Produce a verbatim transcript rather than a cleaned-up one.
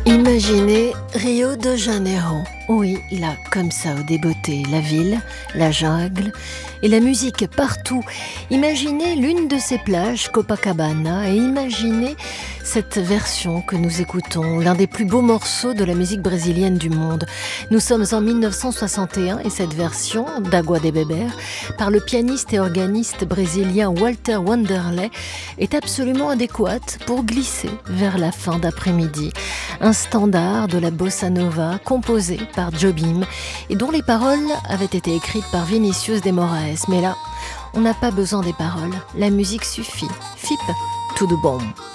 Imaginez Rio de Janeiro. Oui, là, comme ça, au débeauté, la ville, la jungle et la musique partout. Imaginez l'une de ces plages, Copacabana, et imaginez cette version que nous écoutons, l'un des plus beaux morceaux de la musique brésilienne du monde. Nous sommes en mille neuf cent soixante et un et cette version, d'Agua de Beber, par le pianiste et organiste brésilien Walter Wanderley, est absolument adéquate pour glisser vers la fin d'après-midi. Un standard de la bossa nova composé par Jobim et dont les paroles avaient été écrites par Vinicius de Moraes. Mais là, on n'a pas besoin des paroles, la musique suffit. Fip, tudo bom.